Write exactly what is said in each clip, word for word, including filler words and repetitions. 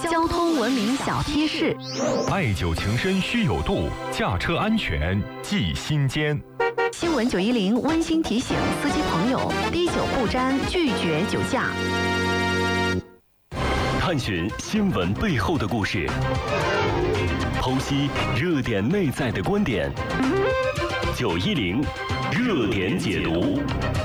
交通文明小贴士。 爱酒情深须有度，驾车安全记心间。 新闻九一零温馨提醒司机朋友：滴酒不沾，拒绝酒驾。 探寻新闻背后的故事，剖析热点内在的观点。九一零热点解读。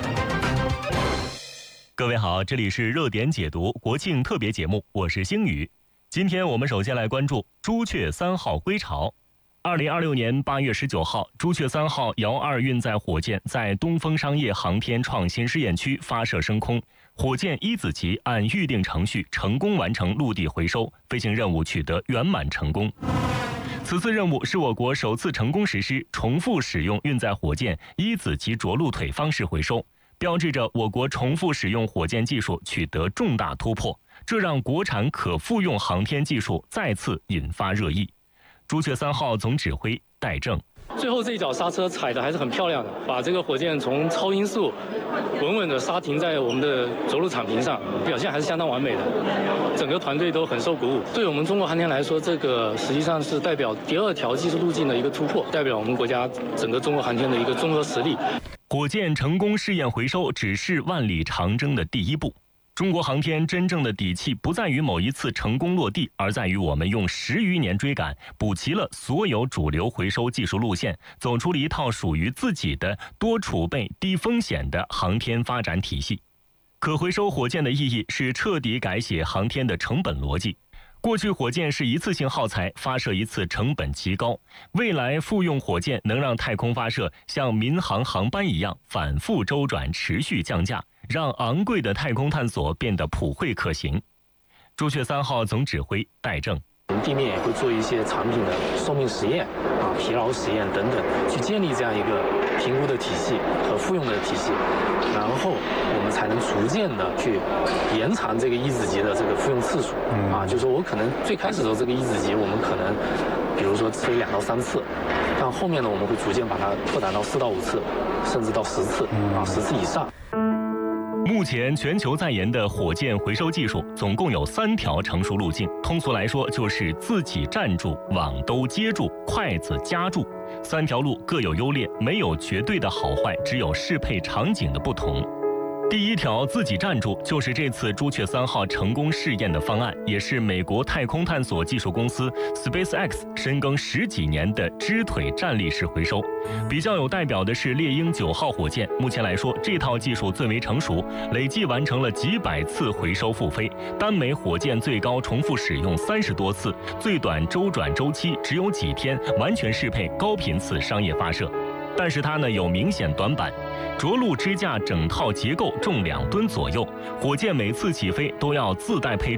各位好，这里是热点解读国庆特别节目，我是星宇。今天我们首先来关注朱雀三号归巢。二零二六年八月十九号，朱雀三号遥二运载火箭在东风商业航天创新试验区发射升空，火箭一子级按预定程序成功完成陆地回收，飞行任务取得圆满成功。此次任务是我国首次成功实施重复使用运载火箭一子级着陆腿方式回收，标志着我国重复使用火箭技术取得重大突破，这让国产可复用航天技术再次引发热议。朱雀三号总指挥戴正， 最后这一脚刹车踩的还是很漂亮的，把这个火箭从超音速稳稳的刹停在我们的着陆场坪上，表现还是相当完美的，整个团队都很受鼓舞。对我们中国航天来说，这个实际上是代表第二条技术路径的一个突破，代表我们国家整个中国航天的一个综合实力。 火箭成功试验回收只是万里长征的第一步。中国航天真正的底气不在于某一次成功落地，而在于我们用十余年追赶，补齐了所有主流回收技术路线，走出了一套属于自己的多储备、低风险的航天发展体系。可回收火箭的意义是彻底改写航天的成本逻辑。过去火箭是一次性耗材，发射一次成本极高，未来复用火箭能让太空发射像民航航班一样反复周转，持续降价，让昂贵的太空探索变得普惠可行。朱雀三号总指挥戴正， 地面也会做一些产品的寿命实验啊、疲劳实验等等，去建立这样一个评估的体系和复用的体系，然后我们才能逐渐的去延长这个一子级的这个复用次数啊。就是说我可能最开始的时候这个一子级我们可能比如说只有两到三次，但后面呢我们会逐渐把它扩展到四到五次，甚至到十次啊，十次以上。 目前全球在研的火箭回收技术总共有三条成熟路径，通俗来说就是自己站住、网兜接住、筷子夹住。三条路各有优劣，没有绝对的好坏，只有适配场景的不同。第一条自己站住就是这次朱雀三号成功试验的方案，也是美国太空探索技术公司 SpaceX 深耕十几年的支腿站立式回收。比较有代表的是猎鹰九号火箭，目前来说这套技术最为成熟，累计完成了几百次回收复飞，单枚火箭最高重复使用三十多次，最短周转周期只有几天，完全适配高频次商业发射。但是它呢有明显短板，着陆支架整套结构重两吨左右，火箭每次起飞都要自带配